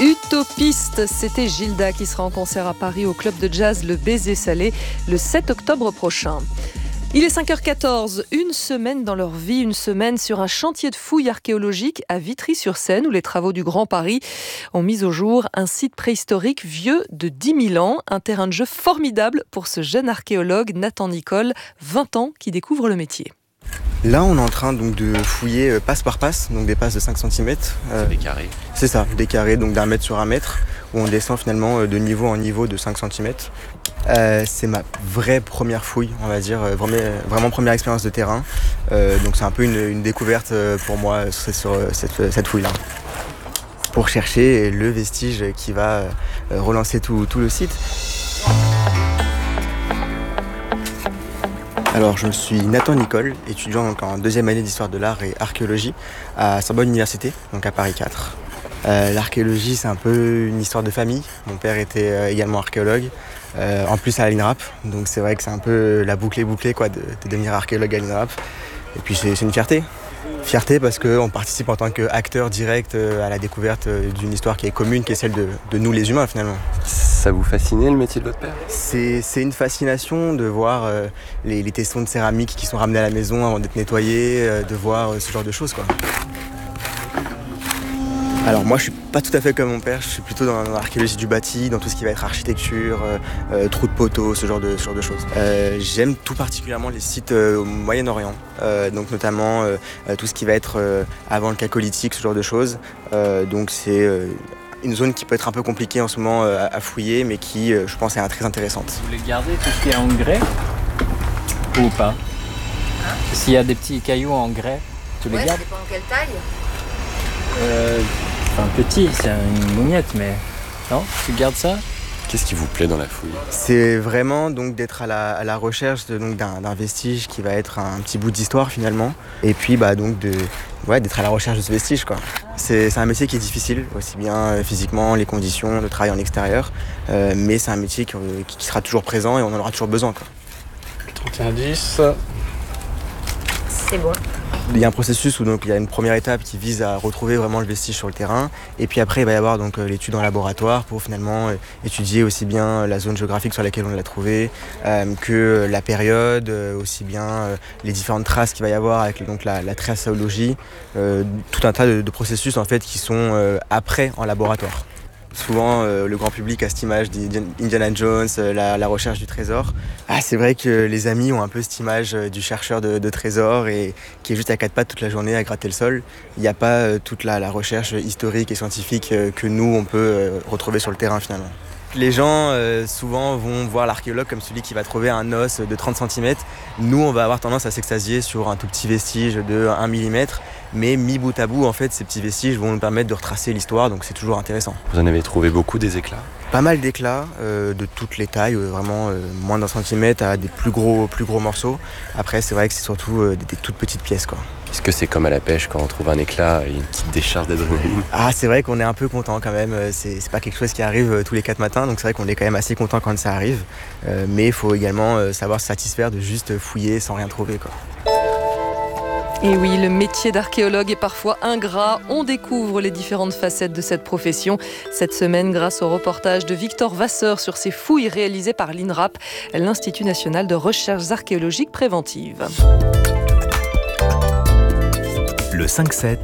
Utopiste, c'était Gilda qui sera en concert à Paris au club de jazz Le Baiser Salé le 7 octobre prochain. Il est 5h14, une semaine dans leur vie, une semaine sur un chantier de fouilles archéologiques à Vitry-sur-Seine où les travaux du Grand Paris ont mis au jour un site préhistorique vieux de 10 000 ans, un terrain de jeu formidable pour ce jeune archéologue Nathan Nicole, 20 ans, qui découvre le métier. Là, on est en train donc de fouiller passe par passe, donc des passes de 5 cm. C'est des carrés. C'est ça, des carrés donc d'1 mètre sur 1 mètre, où on descend finalement de niveau en niveau de 5 cm. C'est ma vraie première fouille, on va dire, vraiment première expérience de terrain. Donc c'est un peu une découverte pour moi sur cette fouille-là. Pour chercher le vestige qui va relancer tout le site. Alors, je suis Nathan Nicole, étudiant donc en 2e année d'histoire de l'art et archéologie à Sorbonne Université, donc à Paris 4. L'archéologie, c'est un peu une histoire de famille. Mon père était également archéologue, en plus à l'INRAP, donc c'est vrai que c'est un peu la boucle est bouclée quoi, de devenir archéologue à l'INRAP. Et puis c'est une fierté. Fierté parce qu'on participe en tant qu'acteur direct à la découverte d'une histoire qui est commune, qui est celle de nous les humains finalement. Ça vous fascinait le métier de votre père ? C'est une fascination de voir les tessons de céramique qui sont ramenés à la maison avant d'être nettoyés, de voir ce genre de choses quoi. Alors moi je suis pas tout à fait comme mon père, je suis plutôt dans l'archéologie du bâti, dans tout ce qui va être architecture, trous de poteaux, ce genre de choses. J'aime tout particulièrement les sites au Moyen-Orient, donc notamment tout ce qui va être avant le Chalcolithique, ce genre de choses. Donc c'est une zone qui peut être un peu compliquée en ce moment à fouiller, mais qui je pense est très intéressante. Vous voulez garder tout ce qui est en grès ou pas ? S'il y a des petits cailloux en grès, tu les gardes ? Ça dépend en quelle taille. Enfin petit, c'est une mougnette, mais non, tu gardes ça ? Qu'est-ce qui vous plaît dans la fouille ? C'est vraiment donc d'être à la recherche d'un vestige qui va être un petit bout d'histoire finalement, et puis donc d'être à la recherche de ce vestige quoi. C'est un métier qui est difficile, aussi bien physiquement, les conditions de travail en extérieur, mais c'est un métier qui sera toujours présent et on en aura toujours besoin quoi. 3110. C'est bon. Il y a un processus où donc, il y a une première étape qui vise à retrouver vraiment le vestige sur le terrain, et puis après il va y avoir donc, l'étude en laboratoire pour finalement étudier aussi bien la zone géographique sur laquelle on l'a trouvé, que la période, aussi bien les différentes traces qu'il va y avoir avec donc, la tracéologie, tout un tas de processus en fait, qui sont après en laboratoire. Souvent, le grand public a cette image d'Indiana Jones, la recherche du trésor. C'est vrai que les amis ont un peu cette image du chercheur de trésors et qui est juste à 4 pattes toute la journée à gratter le sol. Il n'y a pas toute la recherche historique et scientifique que nous, on peut retrouver sur le terrain finalement. Les gens, souvent, vont voir l'archéologue comme celui qui va trouver un os de 30 cm. Nous, on va avoir tendance à s'extasier sur un tout petit vestige de 1 mm. Mais mis bout à bout, en fait, ces petits vestiges vont nous permettre de retracer l'histoire, donc c'est toujours intéressant. Vous en avez trouvé beaucoup des éclats ? Pas mal d'éclats, de toutes les tailles, vraiment moins d'1 centimètre à des plus gros morceaux. Après, c'est vrai que c'est surtout des toutes petites pièces, quoi. Est-ce que c'est comme à la pêche quand on trouve un éclat et une petite décharge d'adrénaline ? C'est vrai qu'on est un peu content quand même. C'est pas quelque chose qui arrive tous les 4 matins, donc c'est vrai qu'on est quand même assez content quand ça arrive. Mais il faut également savoir se satisfaire de juste fouiller sans rien trouver, quoi. Et oui, le métier d'archéologue est parfois ingrat. On découvre les différentes facettes de cette profession. Cette semaine, grâce au reportage de Victor Vasseur sur ces fouilles réalisées par l'INRAP, l'Institut national de recherches archéologiques préventives. Le 5-7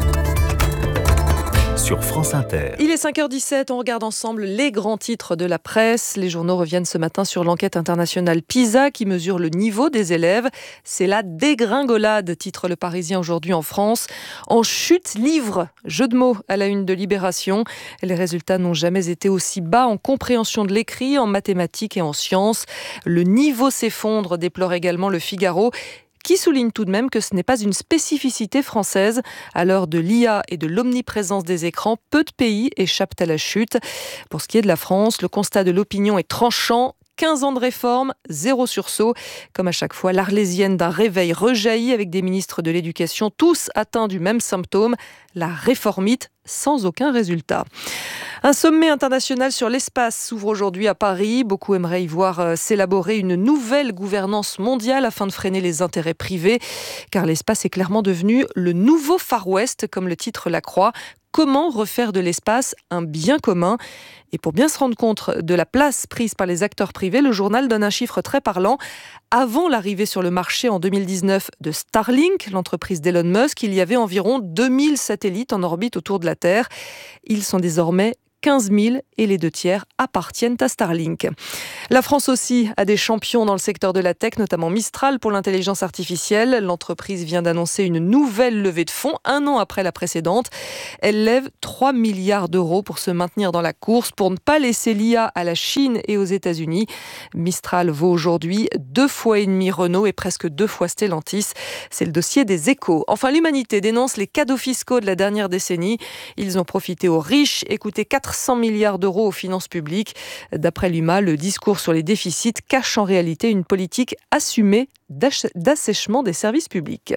sur France Inter. Il est 5h17, on regarde ensemble les grands titres de la presse. Les journaux reviennent ce matin sur l'enquête internationale PISA qui mesure le niveau des élèves. C'est la dégringolade, titre Le Parisien aujourd'hui en France. En chute livre, jeu de mots à la une de Libération. Les résultats n'ont jamais été aussi bas en compréhension de l'écrit, en mathématiques et en sciences. Le niveau s'effondre, déplore également Le Figaro, qui souligne tout de même que ce n'est pas une spécificité française. À l'heure de l'IA et de l'omniprésence des écrans, peu de pays échappent à la chute. Pour ce qui est de la France, le constat de l'opinion est tranchant. 15 ans de réforme, 0 sursaut. Comme à chaque fois, l'Arlésienne d'un réveil rejaillit avec des ministres de l'Éducation, tous atteints du même symptôme, la réformite, sans aucun résultat. Un sommet international sur l'espace s'ouvre aujourd'hui à Paris. Beaucoup aimeraient y voir s'élaborer une nouvelle gouvernance mondiale afin de freiner les intérêts privés. Car l'espace est clairement devenu le nouveau Far West, comme le titre La Croix. comment refaire de l'espace un bien commun. Et pour bien se rendre compte de la place prise par les acteurs privés, le journal donne un chiffre très parlant. Avant l'arrivée sur le marché en 2019 de Starlink, l'entreprise d'Elon Musk, il y avait environ 2000 satellites en orbite autour de la Terre. Ils sont désormais 15 000 et les 2/3 appartiennent à Starlink. La France aussi a des champions dans le secteur de la tech, notamment Mistral pour l'intelligence artificielle. L'entreprise vient d'annoncer une nouvelle levée de fonds, 1 an après la précédente. Elle lève 3 milliards d'euros pour se maintenir dans la course, pour ne pas laisser l'IA à la Chine et aux États-Unis. Mistral vaut aujourd'hui 2,5 fois Renault et presque 2 fois Stellantis. C'est le dossier des Échos. Enfin, l'humanité dénonce les cadeaux fiscaux de la dernière décennie. Ils ont profité aux riches et coûté 400 milliards d'euros aux finances publiques. D'après l'UMA, le discours sur les déficits cache en réalité une politique assumée d'assèchement des services publics.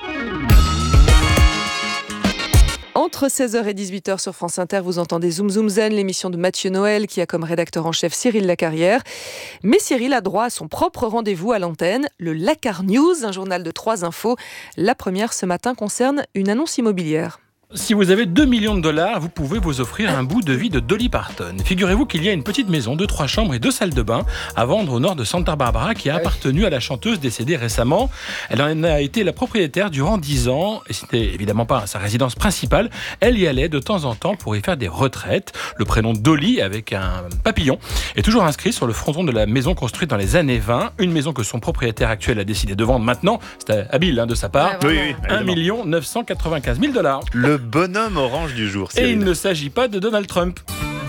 Entre 16h et 18h sur France Inter, vous entendez Zoom Zoom Zen, l'émission de Mathieu Noël qui a comme rédacteur en chef Cyril Lacarrière. Mais Cyril a droit à son propre rendez-vous à l'antenne, le Lacar News, un journal de 3 infos. La première ce matin concerne une annonce immobilière. Si vous avez 2 millions de dollars, vous pouvez vous offrir un bout de vie de Dolly Parton. Figurez-vous qu'il y a une petite maison de 3 chambres et 2 salles de bain à vendre au nord de Santa Barbara qui a appartenu à la chanteuse décédée récemment. Elle en a été la propriétaire durant 10 ans et c'était évidemment pas sa résidence principale. Elle y allait de temps en temps pour y faire des retraites. Le prénom Dolly avec un papillon est toujours inscrit sur le fronton de la maison construite dans les années 20. Une maison que son propriétaire actuel a décidé de vendre maintenant. C'était habile de sa part. Oui, 1 995 000 $. Le bonhomme orange du jour, Cyril. Et il ne s'agit pas de Donald Trump.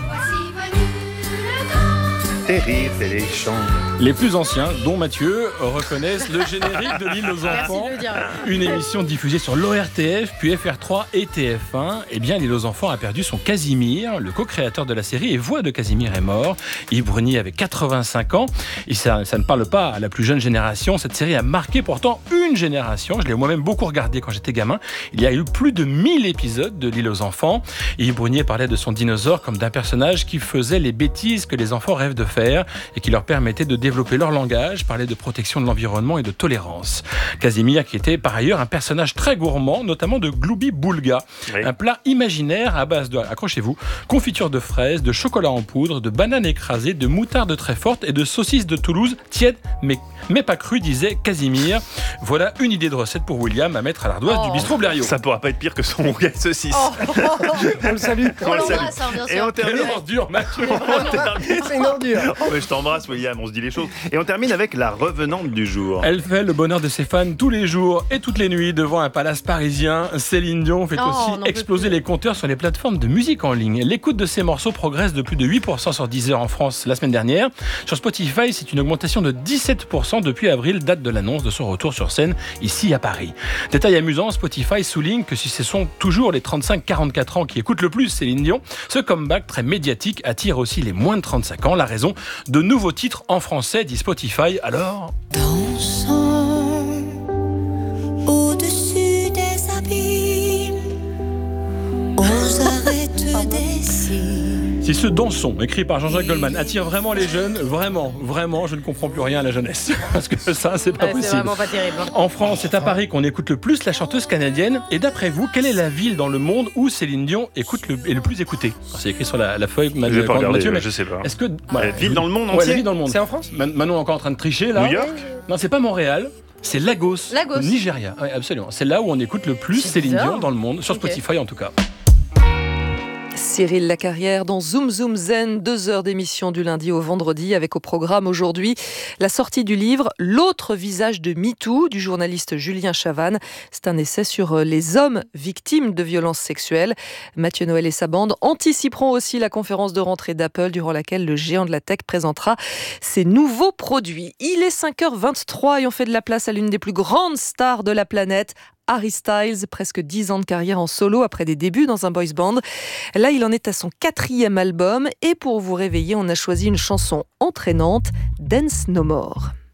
Terrible, c'est les chants. Les plus anciens, dont Mathieu, reconnaissent le générique de l'île aux enfants. Une émission diffusée sur l'ORTF, puis FR3 et TF1. Eh bien, l'île aux enfants a perdu son Casimir. Le co-créateur de la série et voix de Casimir est mort. Yves Brunier avait 85 ans. Et ça ne parle pas à la plus jeune génération. Cette série a marqué pourtant une génération. Je l'ai moi-même beaucoup regardée quand j'étais gamin. Il y a eu plus de 1000 épisodes de l'île aux enfants. Yves Brunier parlait de son dinosaure comme d'un personnage qui faisait les bêtises que les enfants rêvent de faire et qui leur permettait de développer leur langage, parlait de protection de l'environnement et de tolérance. Casimir, qui était par ailleurs un personnage très gourmand, notamment de Gloubi Boulga, un plat imaginaire à base de, accrochez-vous, confiture de fraises, de chocolat en poudre, de bananes écrasées, de moutarde très forte et de saucisses de Toulouse, tièdes mais pas crues, disait Casimir. Voilà une idée de recette pour William à mettre à l'ardoise du bistrot Blériot. Ça pourra pas être pire que son rougail de saucisse. On le salue. On le salue. Et on termine. Quelle ordure, Mathieu. C'est une ordure. Oh, mais je t'embrasse, William, on se dit les choses. Et on termine avec la revenante du jour. Elle fait le bonheur de ses fans tous les jours et toutes les nuits devant un palace parisien. Céline Dion fait aussi exploser les compteurs sur les plateformes de musique en ligne. L'écoute de ses morceaux progresse de plus de 8% sur Deezer en France la semaine dernière. Sur Spotify, c'est une augmentation de 17% depuis avril, date de l'annonce de son retour sur scène ici à Paris. Détail amusant, Spotify souligne que si ce sont toujours les 35-44 ans qui écoutent le plus Céline Dion, ce comeback très médiatique attire aussi les moins de 35 ans. La raison, de nouveaux titres en français, dit Spotify. Alors, dansons au-dessus des abîmes, aux arêtes des cimes. si ce Dansons, écrit par Jean-Jacques Goldman, attire vraiment les jeunes, vraiment, je ne comprends plus rien à la jeunesse. Parce que ça, c'est pas possible. C'est vraiment pas terrible. En France, c'est à Paris qu'on écoute le plus la chanteuse canadienne. Et d'après vous, quelle est la ville dans le monde où Céline Dion est le plus écoutée? C'est écrit sur la feuille. Je vais pas regarder, mais je sais pas. Est-ce que ville dans le monde entier? Ouais, la ville dans le monde. C'est en France? Manon est encore en train de tricher là. New York? Non, c'est pas Montréal. C'est Lagos, Lagos. au Nigeria. Oui, absolument. C'est là où on écoute le plus Céline Dion dans le monde, sur Spotify en tout cas. Cyril Lacarrière dans Zoom Zoom Zen, 2 heures d'émission du lundi au vendredi avec au programme aujourd'hui la sortie du livre L'autre visage de MeToo du journaliste Julien Chavannes. C'est un essai sur les hommes victimes de violences sexuelles. Mathieu Noël et sa bande anticiperont aussi la conférence de rentrée d'Apple durant laquelle le géant de la tech présentera ses nouveaux produits. Il est 5h23 et on fait de la place à l'une des plus grandes stars de la planète, Harry Styles, presque 10 ans de carrière en solo après des débuts dans un boys band. Là, il en est à son 4e album et pour vous réveiller, on a choisi une chanson entraînante, Dance No More.